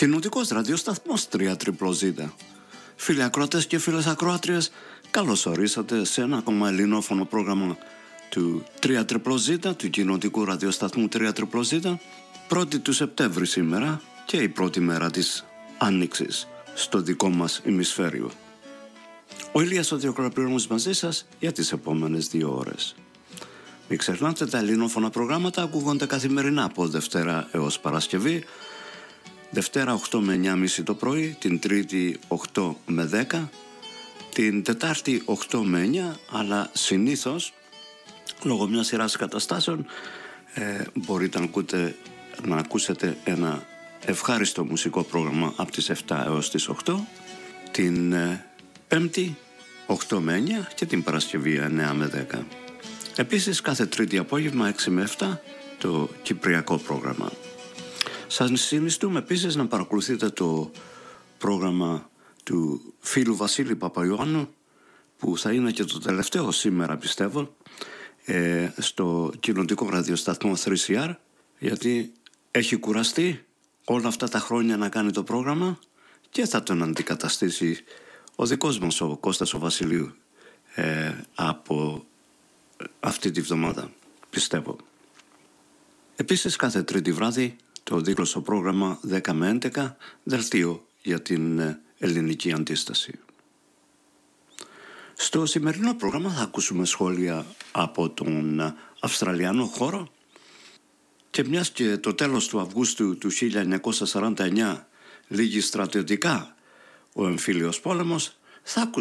Κοινοτικός ραδιοσταθμός 3ZZZ. Φίλοι ακροατές και φίλες ακροάτριες, καλώς ορίσατε σε ένα ακόμα ελληνόφωνο πρόγραμμα του 3ZZZ, του κοινοτικού ραδιοσταθμού 3ZZZ. 1η του Σεπτέμβρη σήμερα και η πρώτη μέρα της Άνοιξης στο δικό μας ημισφαίριο. Ο Ηλίας ο Διοκλαπήρωνος μαζί σας για τις επόμενες 2 ώρες. Μην ξεχνάτε, τα ελληνόφωνα προγράμματα ακούγονται καθημερινά από Δευτέρα έως Παρασκευή. Δευτέρα 8 με 9.30 το πρωί, την Τρίτη 8 με 10, την Τετάρτη 8 με 9, αλλά συνήθως λόγω μιας σειράς καταστάσεων μπορείτε να ακούσετε ένα ευχάριστο μουσικό πρόγραμμα από τις 7 έως τις 8, την Πέμπτη 8 με 9 και την Παρασκευή 9 με 10. Επίσης κάθε Τρίτη απόγευμα 6 με 7 το κυπριακό πρόγραμμα. Σας συνιστούμε επίσης να παρακολουθείτε το πρόγραμμα του φίλου Βασίλη Παπαϊωάννου, που θα είναι και το τελευταίο σήμερα πιστεύω, στο κοινοτικό ραδιοσταθμό 3CR, γιατί έχει κουραστεί όλα αυτά τα χρόνια να κάνει το πρόγραμμα και θα τον αντικαταστήσει ο δικός μας ο Κώστας ο Βασιλείου από αυτή τη βδομάδα, πιστεύω. Επίσης κάθε Τρίτη βράδυ το δίκλωσο πρόγραμμα 10 με 11, δελτίο για την ελληνική αντίσταση. Στο σημερινό πρόγραμμα θα ακούσουμε σχόλια από τον Αυστραλιανό χώρο και μιας και το τέλος του Αυγούστου του 1949 λήγει στρατιωτικά ο εμφύλιος πόλεμος, θα ακούσουμε